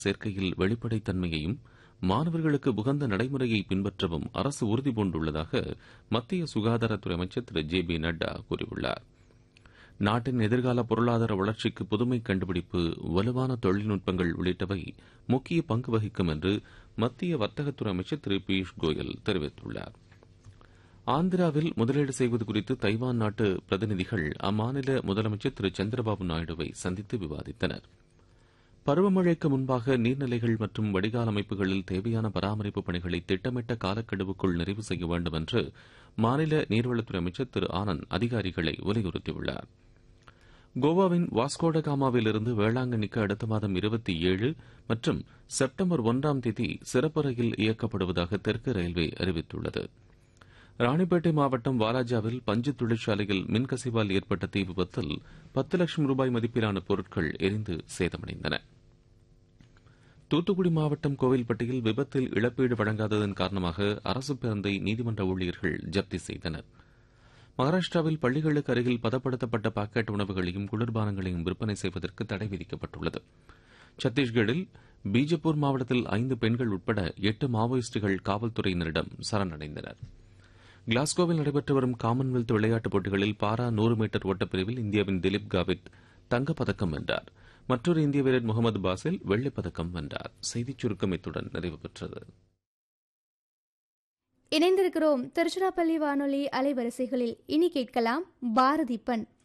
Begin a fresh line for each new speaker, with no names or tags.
சேர்க்கையில் வெளிப்படைத்தன்மையையும் மாணவர்களுக்கு உகந்த நடைமுறையை பின்பற்றவும் அரசு உறுதிபூண்டுள்ளதாக மத்திய சுகாதாரத்துறை அமைச்சர் திரு ஜே பி நட்டா கூறியுள்ளார். நாட்டின் எதிர்கால பொருளாதார வளர்ச்சிக்கு புதுமை கண்டுபிடிப்பு, வலுவான தொழில்நுட்பங்கள் உள்ளிட்டவை முக்கிய பங்கு வகிக்கும் என்று மத்திய வர்த்தகத்துறை அமைச்சர் திரு பியூஷ் கோயல் தெரிவித்துள்ளார். ஆந்திராவில் முதலீடு செய்வது குறித்து தைவான் நாட்டு பிரதிநிதிகள் அம்மாநில முதலமைச்சர் திரு சந்திரபாபு நாயுடுவை சந்தித்து விவாதித்தனர். பருவமழைக்கு முன்பாக நீர்நிலைகள் மற்றும் வடிகால் அமைப்புகளில் தேவையான பராமரிப்பு பணிகளை திட்டமிட்ட காலக்கெடுவுக்குள் நிறைவு செய்ய வேண்டும் என்று மாநில நீர்வளத்துறை அமைச்சர் திரு ஆனந்த் அதிகாரிகளை வலியுறுத்தியுள்ளார். கோவாவின் வாஸ்கோடகாமாவிலிருந்து வேளாங்கண்ணிக்கு அடுத்த மாதம் 27 மற்றும் செப்டம்பர் 1ஆம் தேதி சிறப்பு ரயில் இயக்கப்படுவதாக தெற்கு ரயில்வே அறிவித்துள்ளது. ராணிப்பேட்டை மாவட்டம் வாலாஜாவில் பஞ்சு தொழிற்சாலையில் மின்கசிவால் ஏற்பட்ட தீ விபத்தில் 10 லட்சம் ரூபாய் மதிப்பிலான பொருட்கள் எரிந்து சேதமடைந்தன. தூத்துக்குடி மாவட்டம் கோவில்பட்டியில் விபத்தில் இழப்பீடு வழங்காததன் காரணமாக அரசு பேருந்தை நீதிமன்ற ஊழியர்கள் ஜப்தி செய்தனர். மகாராஷ்டிராவில் பள்ளிகளுக்கு அருகில் பதப்படுத்தப்பட்ட பாக்கெட் உணவுகளையும் குளிர்பானங்களையும் விற்பனை செய்வதற்கு தடை விதிக்கப்பட்டுள்ளது. சத்தீஸ்கரில் பீஜப்பூர் மாவட்டத்தில் 5 பெண்கள் உட்பட 8 மாவோயிஸ்டுகள் காவல்துறையினரிடம் சரணடைந்தனர். கிளாஸ்கோவில் நடைபெற்று வரும் காமன்வெல்த் விளையாட்டுப் போட்டிகளில் பாரா 100 மீட்டர் ஓட்டப்பிரிவில் இந்தியாவின் திலீப் காவித் தங்கப்பதக்கம் வென்றார். மற்றொரு இந்திய வீரர் முகமது பாசில் வெள்ளிப்பதக்கம் வென்றார். செய்திச் சுருக்கம் இத்துடன் நிறைவு பெற்றது.
இணைந்திருக்கிறோம் திருச்சிராப்பள்ளி வானொலி அலைவரிசைகளில். இனி கேட்கலாம் பாரதி பண்.